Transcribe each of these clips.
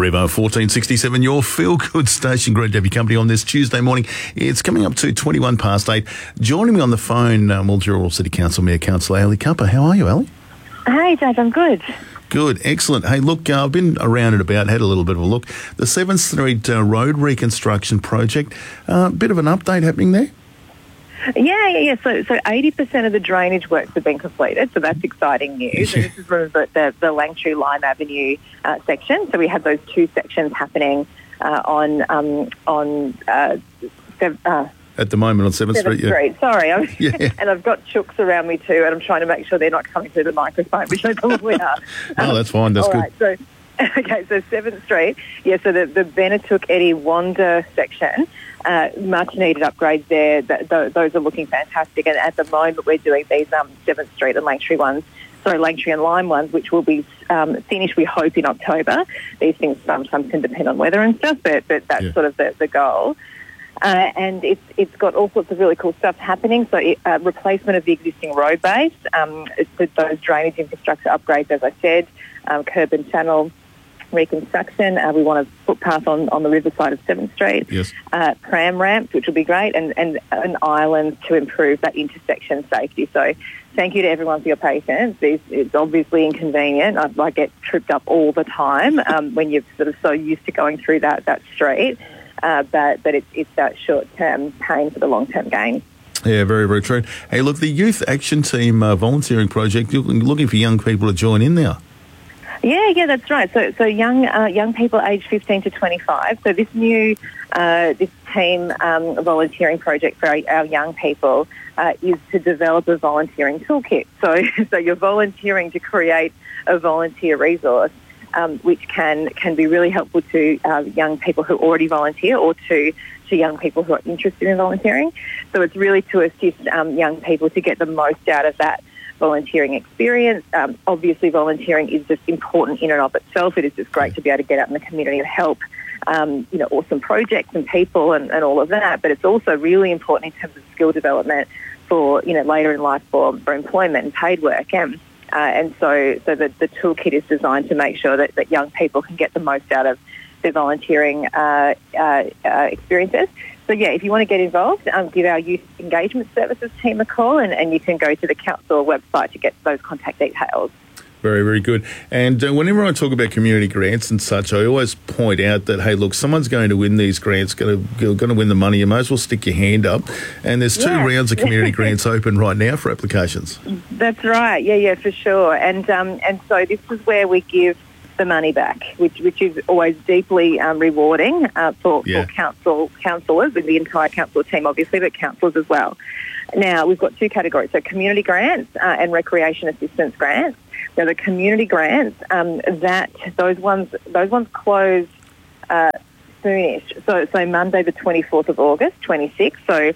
River 1467, your feel-good station. Great to have your company on this Tuesday morning. It's coming up to 21 past 8. Joining me on the phone, Mildura City Council Mayor Councillor Ali Cupper. How are you, Ali? Hey, Dave, I'm good. Good, excellent. Hey, look, I've been around and about, had a little bit of a look. The 7th Street Road Reconstruction Project, bit of an update happening there? Yeah. So 80% of the drainage works have been completed, so that's exciting news. And this is from the Langtree Lime Avenue section. So we have those two sections happening at the moment on 7th Street, Street. Sorry, and I've got chooks around me too, and I'm trying to make sure they're not coming through the microphone, which they probably are. No, that's fine. That's good. Right, so 7th Street, so the Benetuk Eddie Wanda section, much needed upgrades there. Those are looking fantastic, and at the moment we're doing these 7th Street and Langtree and Lime ones, which will be finished, we hope, in October. These things sometimes can depend on weather and stuff, but that's sort of the goal. And it's got all sorts of really cool stuff happening. So replacement of the existing road base, those drainage infrastructure upgrades, as I said, curb and channel reconstruction. We want a footpath on the riverside of 7th Street. Yes. Pram ramps, which will be great, and an island to improve that intersection safety. So thank you to everyone for your patience. It's obviously inconvenient. I get tripped up all the time when you're sort of so used to going through that street. But it's that short-term pain for the long-term gain. Yeah, very, very true. Hey, look, the Youth Action Team volunteering project, you're looking for young people to join in now. Yeah, that's right. So young people aged 15 to 25. So this new this team volunteering project for our young people is to develop a volunteering toolkit. So you're volunteering to create a volunteer resource, which can be really helpful to young people who already volunteer or to young people who are interested in volunteering. So it's really to assist young people to get the most out of that volunteering experience. Obviously, volunteering is just important in and of itself. It is just great to be able to get out in the community and help, awesome projects and people and all of that. But it's also really important in terms of skill development for, later in life for employment and paid work. And so the toolkit is designed to make sure that young people can get the most out of their volunteering experiences. So, if you want to get involved, give our Youth Engagement Services team a call and you can go to the council website to get those contact details. Very, very good. And whenever I talk about community grants and such, I always point out that, hey, look, someone's going to win these grants, going to win the money. You may as well stick your hand up. And there's 2 rounds of community grants open right now for applications. That's right. Yeah, for sure. And so this is where we give the money back, which is always deeply rewarding for councillors and the entire council team, obviously, but councillors as well. Now, we've got 2 categories, so community grants and recreation assistance grants. Now, the community grants, those ones close soonish. So Monday, the 24th of August, 26. So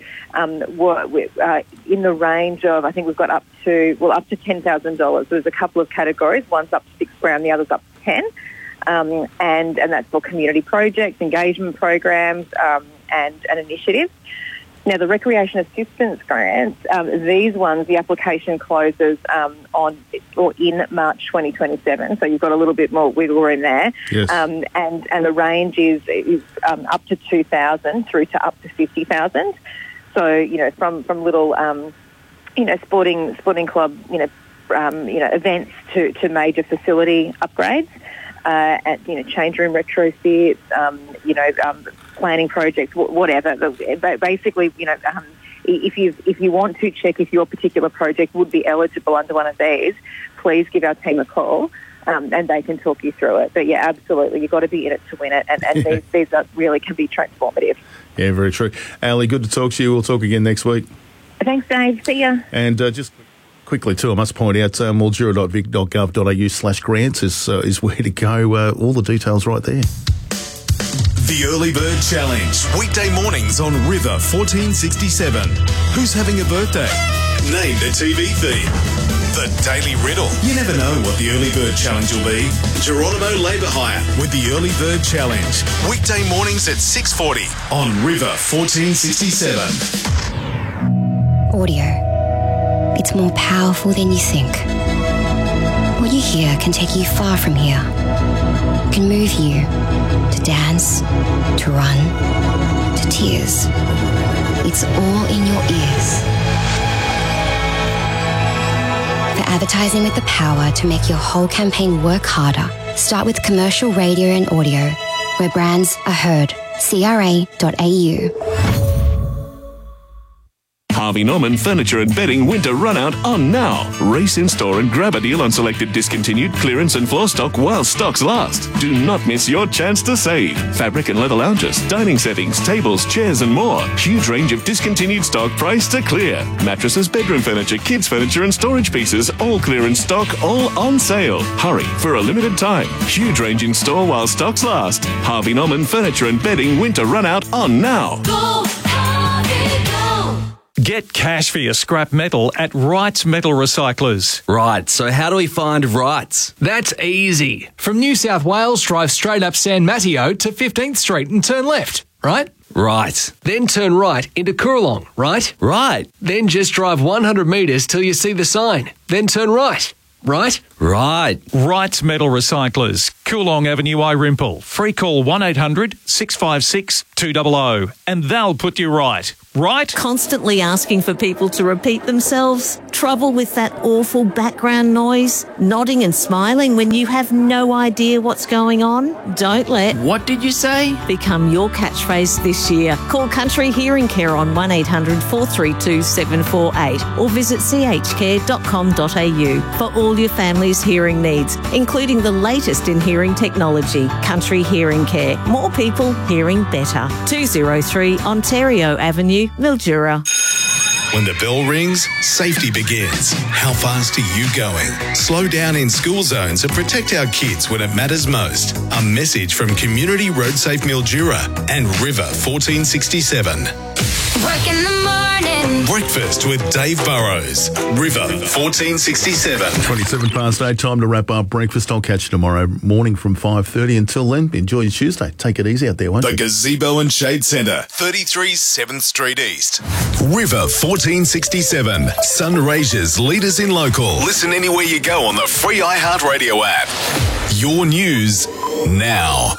in the range of, I think we've got up to $10,000. So there's a couple of categories. One's up to $6,000, the other's up to 10. And that's for community projects, engagement programs, and initiatives. Now, the recreation assistance grants, these ones, the application closes in March 2027, so you've got a little bit more wiggle room there. Yes. And the range is up to 2,000 through to up to 50,000. So, from little, sporting club, events to major facility upgrades. Change room retrofits, planning projects, whatever. Basically, if you want to check if your particular project would be eligible under one of these, please give our team a call, and they can talk you through it. But absolutely, you've got to be in it to win it, and these really can be transformative. Yeah, very true. Ali, good to talk to you. We'll talk again next week. Thanks, Dave. See ya. And just quickly too, I must point out, mildura.vic.gov.au/grants is where to go. All the details right there. The Early Bird Challenge, weekday mornings on River 1467. Who's having a birthday? Name the TV theme. The Daily Riddle. You never know what the Early Bird Challenge will be. Geronimo Labour Hire with the Early Bird Challenge, weekday mornings at 6:40 on River 1467. Audio. It's more powerful than you think. What you hear can take you far from here. Can move you to dance, to run, to tears. It's all in your ears. For advertising with the power to make your whole campaign work harder, start with commercial radio and audio, where brands are heard. CRA.au. Harvey Norman Furniture and Bedding Winter Runout on now. Race in store and grab a deal on selected discontinued clearance and floor stock while stocks last. Do not miss your chance to save. Fabric and leather lounges, dining settings, tables, chairs and more. Huge range of discontinued stock priced to clear. Mattresses, bedroom furniture, kids furniture and storage pieces, all clearance stock, all on sale. Hurry for a limited time. Huge range in store while stocks last. Harvey Norman Furniture and Bedding Winter Runout on now. Go, Harvey, go! Get cash for your scrap metal at Wrights Metal Recyclers. Right, so how do we find Wrights? That's easy. From New South Wales, drive straight up San Mateo to 15th Street and turn left, right? Right. Then turn right into Coorong, right? Right. Then just drive 100 metres till you see the sign. Then turn right, right? Right. Wrights Metal Recyclers, Coorong Avenue, Irimple. Free call 1800 656 200 and they'll put you right. Right? Constantly asking for people to repeat themselves? Trouble with that awful background noise? Nodding and smiling when you have no idea what's going on? Don't let What did you say? become your catchphrase this year. Call Country Hearing Care on 1800 432 748 or visit chcare.com.au for all your family's hearing needs, including the latest in hearing technology. Country Hearing Care. More people hearing better. 203 Ontario Avenue, Mildura. When the bell rings, safety begins. How fast are you going? Slow down in school zones and protect our kids when it matters most. A message from Community Road Safe Mildura and River 1467. Work in the morning. Breakfast with Dave Burrows. River 1467. 27 past 8, time to wrap up breakfast. I'll catch you tomorrow morning from 5:30. Until then, enjoy your Tuesday. Take it easy out there, won't The you? Gazebo and Shade Centre, 33 7th Street East. River 1467. Sunraysia's leaders in local. Listen anywhere you go on the free iHeartRadio app. Your news now.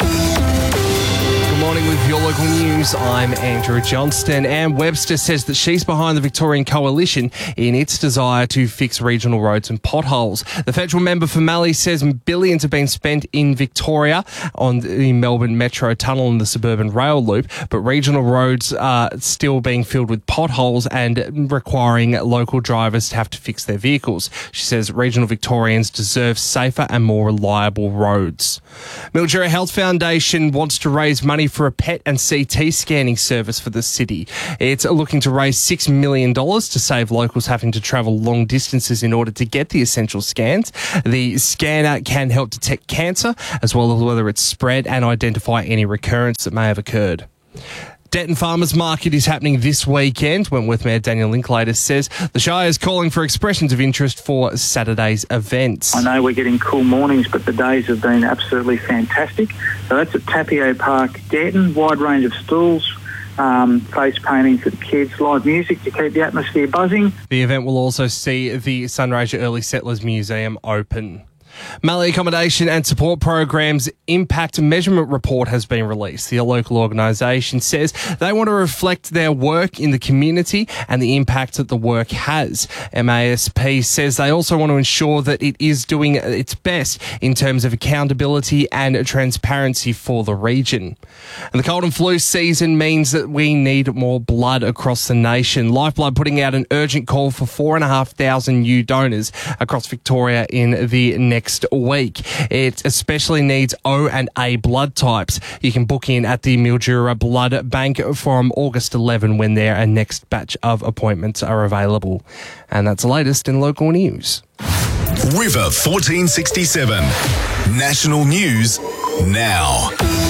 Good morning with your local news. I'm Andrew Johnston. Anne Webster says that she's behind the Victorian Coalition in its desire to fix regional roads and potholes. The federal member for Mallee says billions have been spent in Victoria on the Melbourne Metro Tunnel and the suburban rail loop, but regional roads are still being filled with potholes and requiring local drivers to have to fix their vehicles. She says regional Victorians deserve safer and more reliable roads. Mildura Health Foundation wants to raise money for a PET and CT scanning service for the city. It's looking to raise $6 million to save locals having to travel long distances in order to get the essential scans. The scanner can help detect cancer as well as whether it's spread and identify any recurrence that may have occurred. Denton Farmers Market is happening this weekend. Wentworth Mayor Daniel Linklater says the Shire is calling for expressions of interest for Saturday's events. I know we're getting cool mornings, but the days have been absolutely fantastic. So that's at Tapio Park, Denton. Wide range of stalls, face painting for the kids, live music to keep the atmosphere buzzing. The event will also see the Sunraysia Early Settlers Museum open. Mallee Accommodation and Support Program's Impact Measurement Report has been released. The local organisation says they want to reflect their work in the community and the impact that the work has. MASP says they also want to ensure that it is doing its best in terms of accountability and transparency for the region. And the cold and flu season means that we need more blood across the nation. Lifeblood putting out an urgent call for 4,500 new donors across Victoria in the next week. It especially needs O and A blood types. You can book in at the Mildura Blood Bank from August 11 when their next batch of appointments are available. And that's the latest in local news. River 1467. National news now.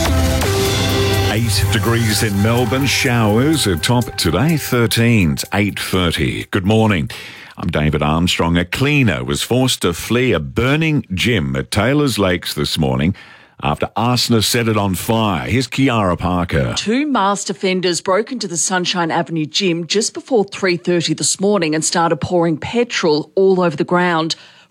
8 degrees in Melbourne. Showers are top today. 13's 8:30. Good morning. I'm David Armstrong. A cleaner was forced to flee a burning gym at Taylor's Lakes this morning after arsonists set it on fire. Here's Kiara Parker. 2 masked offenders broke into the Sunshine Avenue gym just before 3:30 this morning and started pouring petrol all over the ground.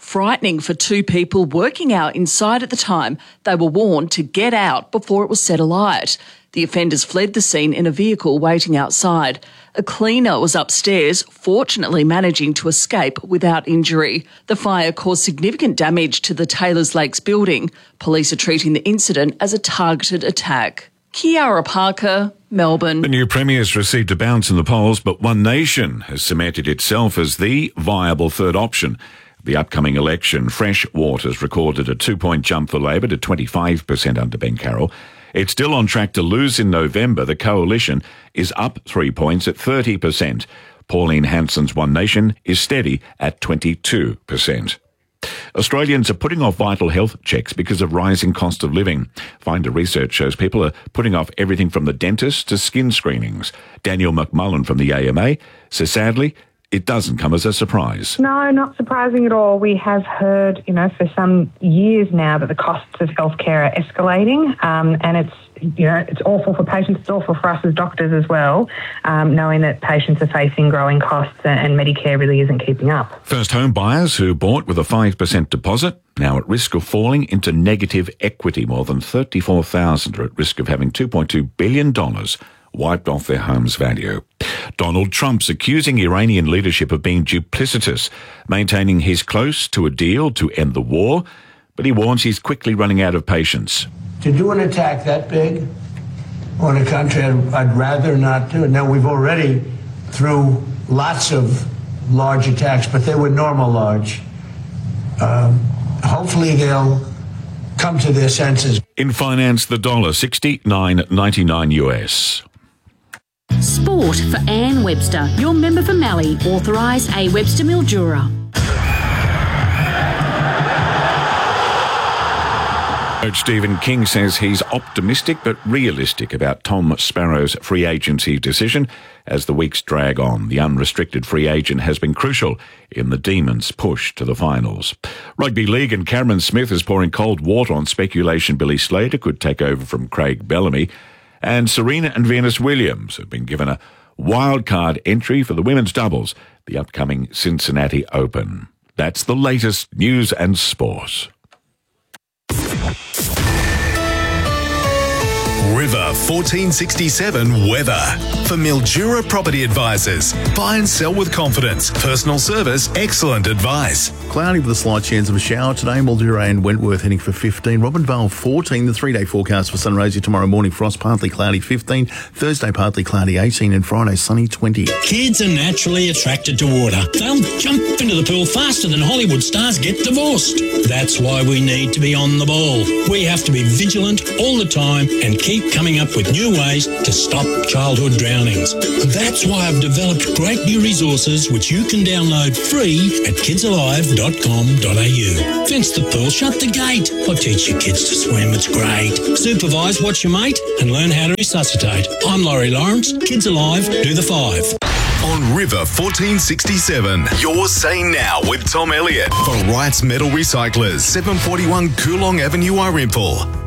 frightening for two people working out inside at the time. They were warned to get out before it was set alight. The offenders fled the scene in a vehicle waiting outside. A cleaner was upstairs, fortunately managing to escape without injury. The fire caused significant damage to the Taylors Lakes building. Police are treating the incident as a targeted attack. Kiara Parker, Melbourne. The new Premier's received a bounce in the polls, but One Nation has cemented itself as the viable third option. The upcoming election, Fresh Waters recorded a 2-point jump for Labor to 25% under Ben Carroll. It's still on track to lose in November. The Coalition is up 3 points at 30%. Pauline Hanson's One Nation is steady at 22%. Australians are putting off vital health checks because of rising cost of living. Finder research shows people are putting off everything from the dentist to skin screenings. Daniel McMullen from the AMA says sadly, it doesn't come as a surprise. No, not surprising at all. We have heard, for some years now that the costs of healthcare are escalating, and it's awful for patients, it's awful for us as doctors as well, knowing that patients are facing growing costs and Medicare really isn't keeping up. First home buyers who bought with a 5% deposit now at risk of falling into negative equity. More than 34,000 are at risk of having $2.2 billion wiped off their home's value. Donald Trump's accusing Iranian leadership of being duplicitous, maintaining he's close to a deal to end the war, but he warns he's quickly running out of patience. To do an attack that big on a country, I'd rather not do it. Now, we've already, through lots of large attacks, but they were normal large. Hopefully they'll come to their senses. In finance, the dollar, 69.99 US. Sport for Anne Webster, your member for Mallee, authorised A. Webster Mildura. Coach Stephen King says he's optimistic but realistic about Tom Sparrow's free agency decision as the weeks drag on. The unrestricted free agent has been crucial in the Demons' push to the finals. Rugby League and Cameron Smith is pouring cold water on speculation Billy Slater could take over from Craig Bellamy. And Serena and Venus Williams have been given a wildcard entry for the women's doubles, the upcoming Cincinnati Open. That's the latest news and sport. River 1467 weather. For Mildura Property Advisors. Buy and sell with confidence. Personal service, excellent advice. Cloudy with a slight chance of a shower today. Mildura and Wentworth heading for 15. Robinvale 14. The 3-day forecast for Sunraysia tomorrow morning. Frost partly cloudy 15. Thursday partly cloudy 18. And Friday sunny 20. Kids are naturally attracted to water. They'll jump into the pool faster than Hollywood stars get divorced. That's why we need to be on the ball. We have to be vigilant all the time and keep coming up with new ways to stop childhood drownings. That's why I've developed great new resources which you can download free at kidsalive.com.au. Fence the pool, shut the gate, or teach your kids to swim. It's great. Supervise, watch your mate, and learn how to resuscitate. I'm Laurie Lawrence. Kids Alive, do the 5. On River 1467, your Say Now with Tom Elliott for Wrights Metal Recyclers, 741 Coolong Avenue, Irimple.